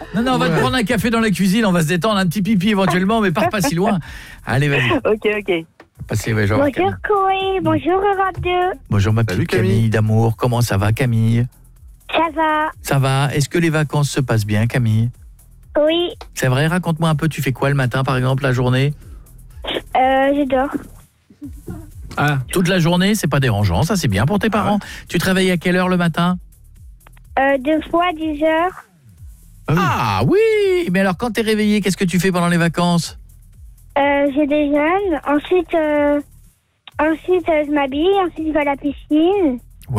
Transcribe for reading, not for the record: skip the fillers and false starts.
Non, on va te prendre un café dans la cuisine, on va se détendre, un petit pipi éventuellement, mais pars pas si loin. Allez, vas-y. Ok. Passez, ouais, genre, Bonjour Chloé, bonjour Europe 2. bonjour ma petite Camille d'amour, comment ça va Camille? Ça va? Ça va, est-ce que les vacances se passent bien Camille? Oui. C'est vrai, raconte-moi un peu, tu fais quoi le matin par exemple, la journée? Je dors. Ah, toute la journée, c'est pas dérangeant, ça c'est bien pour tes parents. Tu te réveilles à quelle heure le matin? 2 fois 10 heures. Ah oui, mais alors quand t'es réveillé, qu'est-ce que tu fais pendant les vacances? Je déjeune, ensuite je m'habille, ensuite je vais à la piscine.